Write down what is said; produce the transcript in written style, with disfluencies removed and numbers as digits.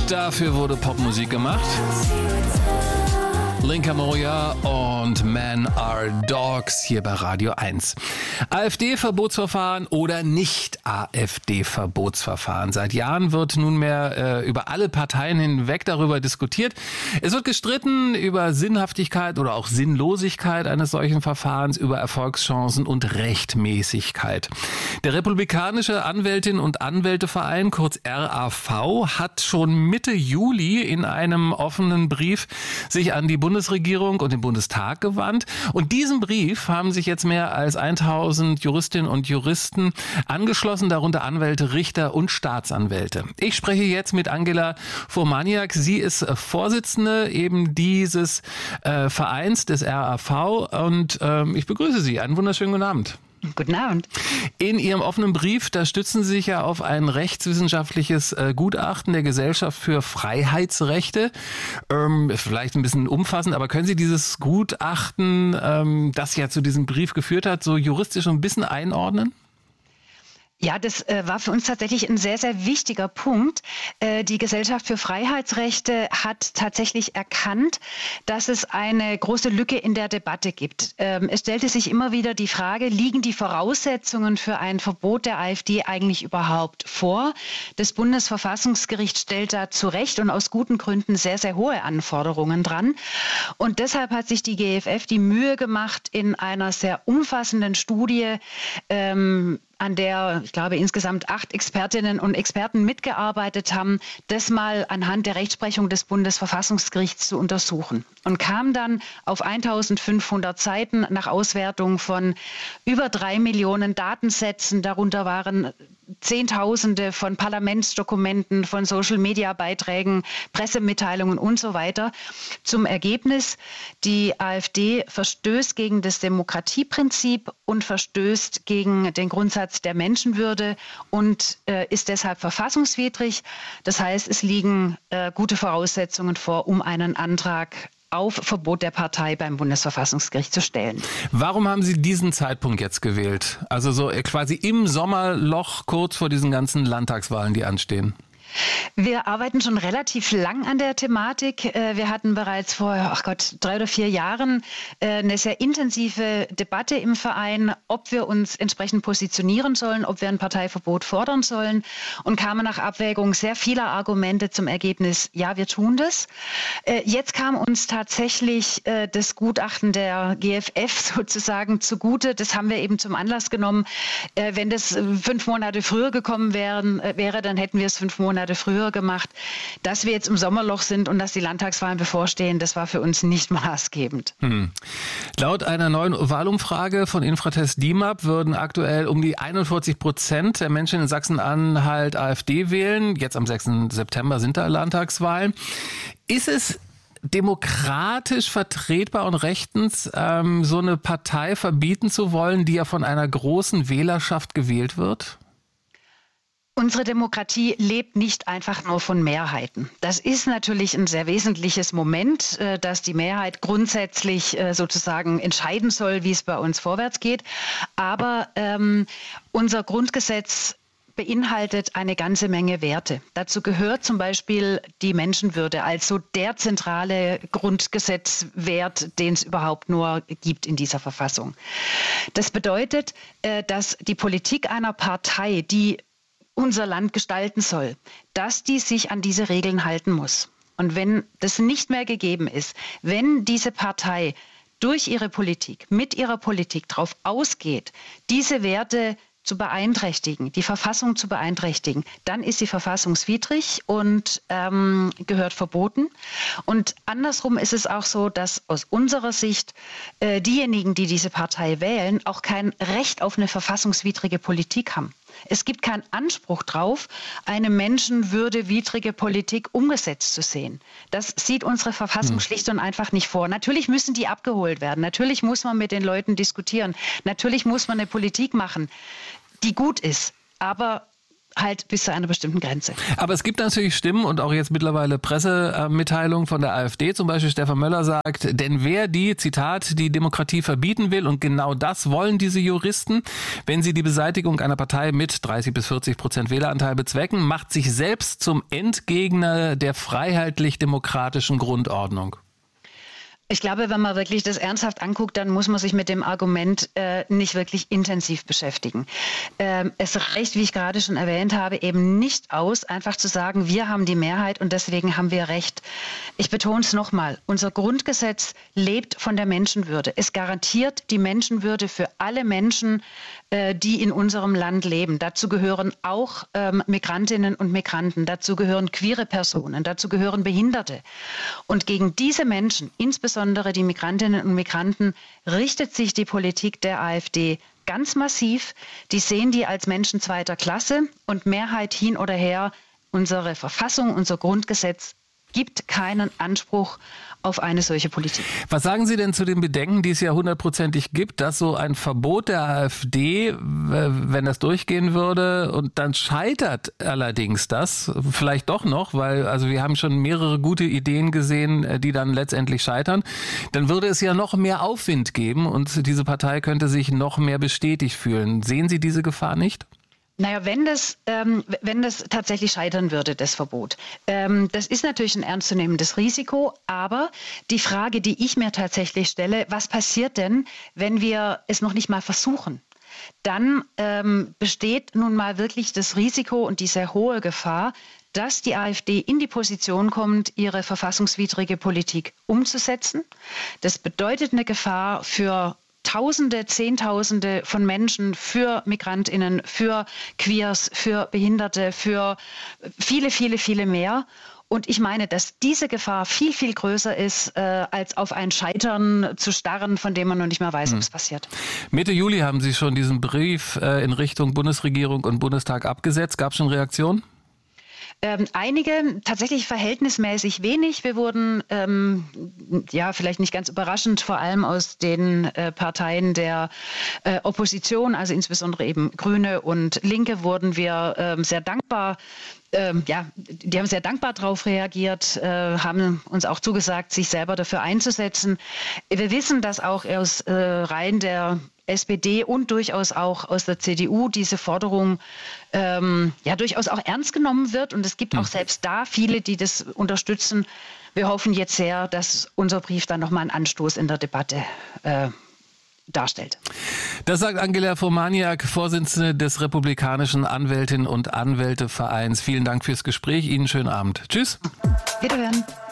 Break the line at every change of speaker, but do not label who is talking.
Dafür wurde Popmusik gemacht. Linka Moria und Men Are Dogs hier bei Radio 1. AfD-Verbotsverfahren oder Nicht-AfD-Verbotsverfahren. Seit Jahren wird nunmehr über alle Parteien hinweg darüber diskutiert. Es wird gestritten über Sinnhaftigkeit oder auch Sinnlosigkeit eines solchen Verfahrens, über Erfolgschancen und Rechtmäßigkeit. Der Republikanische Anwältinnen- und Anwälteverein, kurz RAV, hat schon Mitte Juli in einem offenen Brief sich an die Bundesregierung und den Bundestag gewandt. Und diesem Brief haben sich jetzt mehr als 1000 Juristinnen und Juristen angeschlossen, darunter Anwälte, Richter und Staatsanwälte. Ich spreche jetzt mit Angela Furmaniak. Sie ist Vorsitzende eben dieses Vereins des RAV und ich begrüße Sie. Einen wunderschönen guten Abend.
Guten Abend.
In Ihrem offenen Brief, da stützen Sie sich ja auf ein rechtswissenschaftliches Gutachten der Gesellschaft für Freiheitsrechte. Vielleicht ein bisschen umfassend, aber können Sie dieses Gutachten, das ja zu diesem Brief geführt hat, so juristisch ein bisschen einordnen?
Ja, das war für uns tatsächlich ein sehr, sehr wichtiger Punkt. Die Gesellschaft für Freiheitsrechte hat tatsächlich erkannt, dass es eine große Lücke in der Debatte gibt. Es stellte sich immer wieder die Frage, liegen die Voraussetzungen für ein Verbot der AfD eigentlich überhaupt vor? Das Bundesverfassungsgericht stellt da zu Recht und aus guten Gründen sehr, sehr hohe Anforderungen dran. Und deshalb hat sich die GFF die Mühe gemacht, in einer sehr umfassenden Studie, an der, ich glaube, insgesamt 8 Expertinnen und Experten mitgearbeitet haben, das mal anhand der Rechtsprechung des Bundesverfassungsgerichts zu untersuchen. Und kam dann auf 1500 Seiten nach Auswertung von über 3 Millionen Datensätzen. Darunter waren Zehntausende von Parlamentsdokumenten, von Social-Media-Beiträgen, Pressemitteilungen und so weiter zum Ergebnis, die AfD verstößt gegen das Demokratieprinzip und verstößt gegen den Grundsatz der Menschenwürde und ist deshalb verfassungswidrig. Das heißt, es liegen gute Voraussetzungen vor, um einen Antrag auf Verbot der Partei beim Bundesverfassungsgericht zu stellen.
Warum haben Sie diesen Zeitpunkt jetzt gewählt? Also so quasi im Sommerloch, kurz vor diesen ganzen Landtagswahlen, die anstehen.
Wir arbeiten schon relativ lang an der Thematik. Wir hatten bereits vor 3 oder 4 Jahren eine sehr intensive Debatte im Verein, ob wir uns entsprechend positionieren sollen, ob wir ein Parteiverbot fordern sollen und kamen nach Abwägung sehr vieler Argumente zum Ergebnis, ja, wir tun das. Jetzt kam uns tatsächlich das Gutachten der GFF sozusagen zugute. Das haben wir eben zum Anlass genommen. Wenn das 5 Monate früher gekommen wäre, dann hätten wir es 5 Monate früher gemacht. Dass wir jetzt im Sommerloch sind und dass die Landtagswahlen bevorstehen, das war für uns nicht maßgebend.
Laut einer neuen Wahlumfrage von Infratest DIMAP würden aktuell um die 41% der Menschen in Sachsen-Anhalt AfD wählen. Jetzt am 6. September sind da Landtagswahlen. Ist es demokratisch vertretbar und rechtens, so eine Partei verbieten zu wollen, die ja von einer großen Wählerschaft gewählt wird?
Unsere Demokratie lebt nicht einfach nur von Mehrheiten. Das ist natürlich ein sehr wesentliches Moment, dass die Mehrheit grundsätzlich sozusagen entscheiden soll, wie es bei uns vorwärts geht. Aber unser Grundgesetz beinhaltet eine ganze Menge Werte. Dazu gehört zum Beispiel die Menschenwürde, also der zentrale Grundgesetzwert, den es überhaupt nur gibt in dieser Verfassung. Das bedeutet, dass die Politik einer Partei, die unser Land gestalten soll, dass die sich an diese Regeln halten muss. Und wenn das nicht mehr gegeben ist, wenn diese Partei durch ihre Politik, mit ihrer Politik darauf ausgeht, diese Werte zu beeinträchtigen, die Verfassung zu beeinträchtigen, dann ist sie verfassungswidrig und gehört verboten. Und andersrum ist es auch so, dass aus unserer Sicht diejenigen, die diese Partei wählen, auch kein Recht auf eine verfassungswidrige Politik haben. Es gibt keinen Anspruch drauf, eine menschenwürdewidrige Politik umgesetzt zu sehen. Das sieht unsere Verfassung schlicht und einfach nicht vor. Natürlich müssen die abgeholt werden. Natürlich muss man mit den Leuten diskutieren. Natürlich muss man eine Politik machen, die gut ist. Aber halt bis zu einer bestimmten Grenze.
Aber es gibt natürlich Stimmen und auch jetzt mittlerweile Pressemitteilungen von der AfD, zum Beispiel Stefan Möller sagt, denn wer Zitat, die Demokratie verbieten will, und genau das wollen diese Juristen, wenn sie die Beseitigung einer Partei mit 30-40% Wähleranteil bezwecken, macht sich selbst zum Endgegner der freiheitlich-demokratischen Grundordnung.
Ich glaube, wenn man wirklich das ernsthaft anguckt, dann muss man sich mit dem Argument nicht wirklich intensiv beschäftigen. Es reicht, wie ich gerade schon erwähnt habe, eben nicht aus, einfach zu sagen, wir haben die Mehrheit und deswegen haben wir Recht. Ich betone es nochmal, unser Grundgesetz lebt von der Menschenwürde. Es garantiert die Menschenwürde für alle Menschen, die in unserem Land leben. Dazu gehören auch Migrantinnen und Migranten, dazu gehören queere Personen, dazu gehören Behinderte. Und gegen diese Menschen, insbesondere die Migrantinnen und Migranten, richtet sich die Politik der AfD ganz massiv. Die sehen die als Menschen zweiter Klasse und Mehrheit hin oder her. Unsere Verfassung, unser Grundgesetz gibt keinen Anspruch auf eine solche Politik.
Was sagen Sie denn zu den Bedenken, die es ja hundertprozentig gibt, dass so ein Verbot der AfD, wenn das durchgehen würde, und dann scheitert allerdings das vielleicht doch noch, weil also wir haben schon mehrere gute Ideen gesehen, die dann letztendlich scheitern, dann würde es ja noch mehr Aufwind geben und diese Partei könnte sich noch mehr bestätigt fühlen. Sehen Sie diese Gefahr nicht?
Naja, wenn das tatsächlich scheitern würde, das Verbot, das ist natürlich ein ernstzunehmendes Risiko. Aber die Frage, die ich mir tatsächlich stelle, was passiert denn, wenn wir es noch nicht mal versuchen? Dann besteht nun mal wirklich das Risiko und die sehr hohe Gefahr, dass die AfD in die Position kommt, ihre verfassungswidrige Politik umzusetzen. Das bedeutet eine Gefahr für Tausende, Zehntausende von Menschen, für MigrantInnen, für Queers, für Behinderte, für viele, viele, viele mehr. Und ich meine, dass diese Gefahr viel, viel größer ist, als auf ein Scheitern zu starren, von dem man noch nicht mehr weiß, ob es passiert.
Mitte Juli haben Sie schon diesen Brief in Richtung Bundesregierung und Bundestag abgesetzt. Gab es schon Reaktionen?
Einige, tatsächlich verhältnismäßig wenig. Wir wurden, vielleicht nicht ganz überraschend, vor allem aus den Parteien der Opposition, also insbesondere eben Grüne und Linke, wurden wir sehr dankbar. Die haben sehr dankbar darauf reagiert, haben uns auch zugesagt, sich selber dafür einzusetzen. Wir wissen, dass auch aus Reihen der SPD und durchaus auch aus der CDU diese Forderung durchaus auch ernst genommen wird. Und es gibt auch selbst da viele, die das unterstützen. Wir hoffen jetzt sehr, dass unser Brief dann nochmal einen Anstoß in der Debatte darstellt.
Das sagt Angela Formaniak, Vorsitzende des Republikanischen Anwältinnen und Anwältevereins. Vielen Dank fürs Gespräch. Ihnen schönen Abend. Tschüss.
Wiederhören.